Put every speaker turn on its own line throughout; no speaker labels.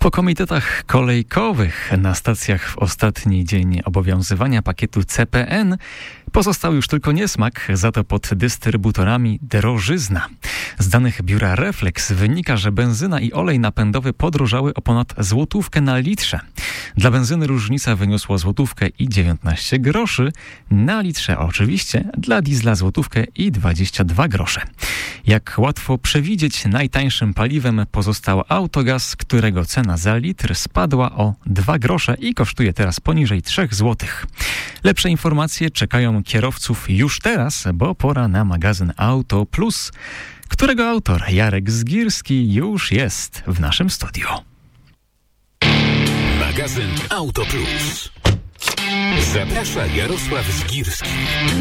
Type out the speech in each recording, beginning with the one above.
Po komitetach kolejkowych na stacjach w ostatni dzień obowiązywania pakietu CPN pozostał już tylko niesmak, za to pod dystrybutorami drożyzna. Z danych biura Reflex wynika, że benzyna i olej napędowy podrożały o ponad złotówkę na litrze. Dla benzyny różnica wyniosła złotówkę i 19 groszy, na litrze oczywiście, dla diesla złotówkę i 22 grosze. Jak łatwo przewidzieć, najtańszym paliwem pozostał autogaz, którego cena za litr spadła o 2 grosze i kosztuje teraz poniżej 3 złotych. Lepsze informacje czekają kierowców już teraz, bo pora na magazyn Auto Plus, którego autor Jarek Zgirski już jest w naszym studiu.
Magazyn Auto Plus. Zaprasza Jarosław Zgirski.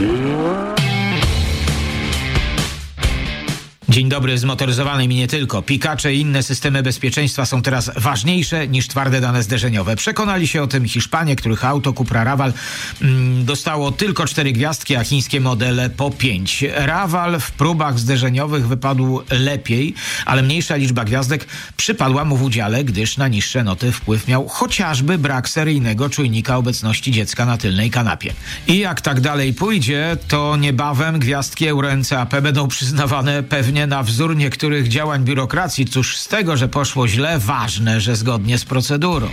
Dzień dobry, zmotoryzowanym i nie tylko. Pikacze i inne systemy bezpieczeństwa są teraz ważniejsze niż twarde dane zderzeniowe. Przekonali się o tym Hiszpanie, których auto Cupra Raval dostało tylko 4 gwiazdki, a chińskie modele po 5. Raval w próbach zderzeniowych wypadł lepiej, ale mniejsza liczba gwiazdek przypadła mu w udziale, gdyż na niższe noty wpływ miał chociażby brak seryjnego czujnika obecności dziecka na tylnej kanapie. I jak tak dalej pójdzie, to niebawem gwiazdki Euro NCAP będą przyznawane pewnie na wzór niektórych działań biurokracji. Cóż z tego, że poszło źle, ważne, że zgodnie z procedurą.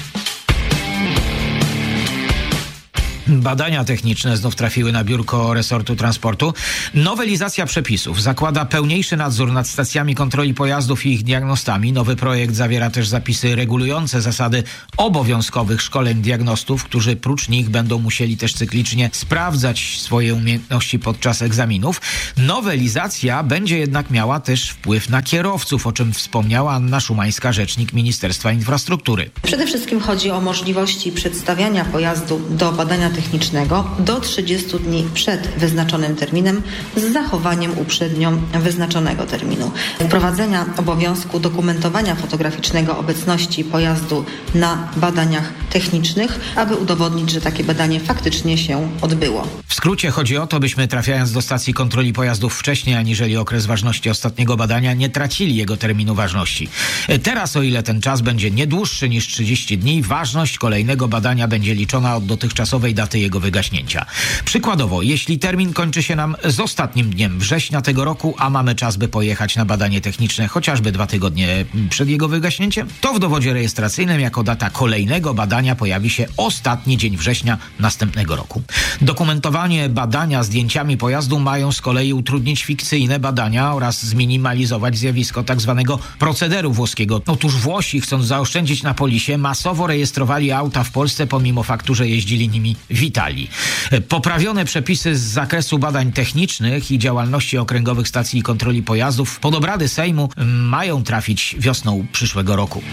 Badania techniczne znów trafiły na biurko resortu transportu. Nowelizacja przepisów zakłada pełniejszy nadzór nad stacjami kontroli pojazdów i ich diagnostami. Nowy projekt zawiera też zapisy regulujące zasady obowiązkowych szkoleń diagnostów, którzy prócz nich będą musieli też cyklicznie sprawdzać swoje umiejętności podczas egzaminów. Nowelizacja będzie jednak miała też wpływ na kierowców, o czym wspomniała Anna Szumańska, rzecznik Ministerstwa Infrastruktury.
Przede wszystkim chodzi o możliwości przedstawiania pojazdu do badania technicznego do 30 dni przed wyznaczonym terminem z zachowaniem uprzednio wyznaczonego terminu. Wprowadzenia obowiązku dokumentowania fotograficznego obecności pojazdu na badaniach technicznych, aby udowodnić, że takie badanie faktycznie się odbyło.
W skrócie chodzi o to, byśmy trafiając do stacji kontroli pojazdów wcześniej aniżeli okres ważności ostatniego badania, nie tracili jego terminu ważności. Teraz, o ile ten czas będzie nie dłuższy niż 30 dni, ważność kolejnego badania będzie liczona od dotychczasowej daty jego wygaśnięcia. Przykładowo, jeśli termin kończy się nam z ostatnim dniem września tego roku, a mamy czas, by pojechać na badanie techniczne chociażby 2 tygodnie przed jego wygaśnięciem, to w dowodzie rejestracyjnym jako data kolejnego badania pojawi się ostatni dzień września następnego roku. Dokumentowanie badania zdjęciami pojazdu mają z kolei utrudnić fikcyjne badania oraz zminimalizować zjawisko tzw. procederu włoskiego. Otóż Włosi, chcąc zaoszczędzić na polisie, masowo rejestrowali auta w Polsce pomimo faktu, że jeździli nimi w Italii. Poprawione przepisy z zakresu badań technicznych i działalności okręgowych stacji kontroli pojazdów pod obrady Sejmu mają trafić wiosną przyszłego roku.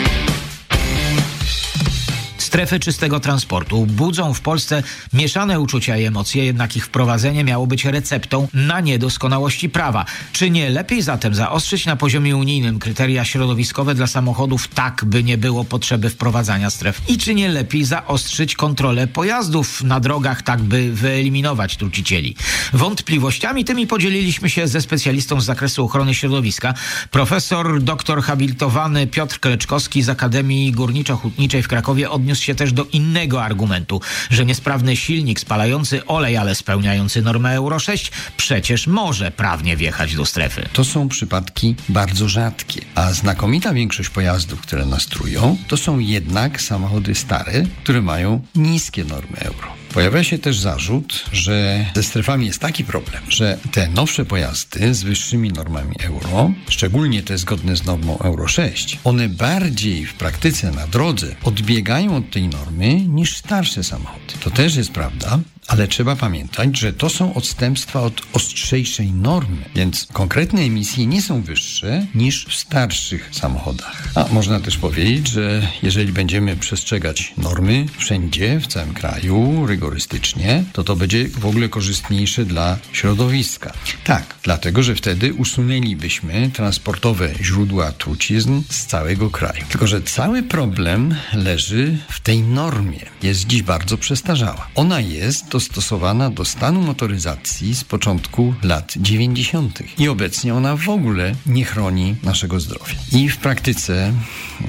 Strefy czystego transportu budzą w Polsce mieszane uczucia i emocje, jednak ich wprowadzenie miało być receptą na niedoskonałości prawa. Czy nie lepiej zatem zaostrzyć na poziomie unijnym kryteria środowiskowe dla samochodów, tak by nie było potrzeby wprowadzania stref? I czy nie lepiej zaostrzyć kontrolę pojazdów na drogach, tak by wyeliminować trucicieli? Wątpliwościami tymi podzieliliśmy się ze specjalistą z zakresu ochrony środowiska, profesor doktor habilitowany Piotr Kleczkowski z Akademii Górniczo-Hutniczej w Krakowie odniósł się też do innego argumentu, że niesprawny silnik spalający olej, ale spełniający normę Euro 6 przecież może prawnie wjechać do strefy.
To są przypadki bardzo rzadkie, a znakomita większość pojazdów, które nas trują, to są jednak samochody stare, które mają niskie normy Euro. Pojawia się też zarzut, że ze strefami jest taki problem, że te nowsze pojazdy z wyższymi normami Euro, szczególnie te zgodne z normą Euro 6, one bardziej w praktyce na drodze odbiegają od tej normy niż starsze samochody. To też jest prawda, ale trzeba pamiętać, że to są odstępstwa od ostrzejszej normy, więc konkretne emisje nie są wyższe niż w starszych samochodach. A można też powiedzieć, że jeżeli będziemy przestrzegać normy wszędzie, w całym kraju, rygorystycznie, to będzie w ogóle korzystniejsze dla środowiska. Tak, dlatego, że wtedy usunęlibyśmy transportowe źródła trucizn z całego kraju. Tylko że cały problem leży w tej normie. Jest dziś bardzo przestarzała. Ona jest dostosowana do stanu motoryzacji z początku lat 90. I obecnie ona w ogóle nie chroni naszego zdrowia. I w praktyce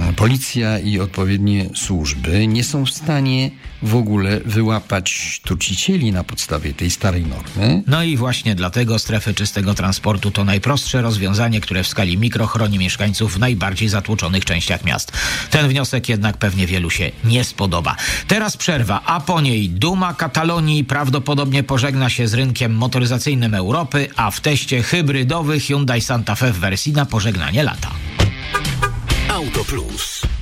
policja i odpowiednie służby nie są w stanie w ogóle wyłapać trucicieli na podstawie tej starej normy.
No i właśnie dlatego strefy czystego transportu to najprostsze rozwiązanie, które w skali mikro chroni mieszkańców w najbardziej zatłoczonych częściach miast. Ten wniosek jednak pewnie wielu się nie spodoba. Teraz przerwa, a po niej duma Katalonii prawdopodobnie pożegna się z rynkiem motoryzacyjnym Europy, a w teście hybrydowy Hyundai Santa Fe w wersji na pożegnanie lata.
Auto Plus.